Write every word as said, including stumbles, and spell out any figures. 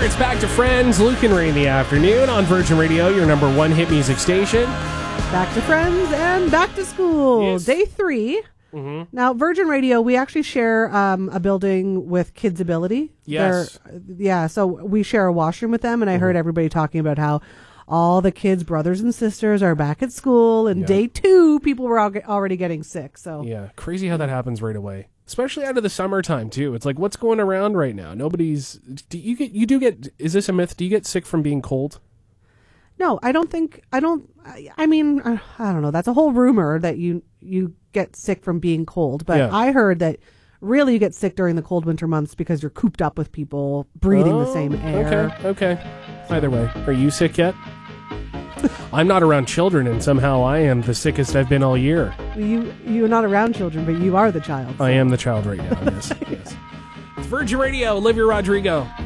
It's back to Friends, Luke and Ray in the afternoon on Virgin Radio, your number one hit music station. Back to Friends and back to school. Yes. Day three. Mm-hmm. Now, Virgin Radio, we actually share um, a building with Kids Ability. Yes. They're, yeah, so we share a washroom with them, and I mm-hmm. heard everybody talking about how all the kids' brothers and sisters are back at school, and yeah. day two, people were al- already getting sick. So yeah, crazy how that happens right away. Especially out of the summertime too. It's like, what's going around right now? Nobody's. Do you get? You do get? Is this a myth? Do you get sick from being cold? No, I don't think. I don't. I, I mean, I, I don't know. That's a whole rumor that you you get sick from being cold. But yeah. I heard that really you get sick during the cold winter months because you're cooped up with people breathing oh, the same air. Okay. Okay. Either way, are you sick yet? I'm not around children, and somehow I am the sickest I've been all year. You, you're not around children, but you are the child. So. I am the child right now, yes. yes. It's Virgin Radio, Olivia Rodrigo.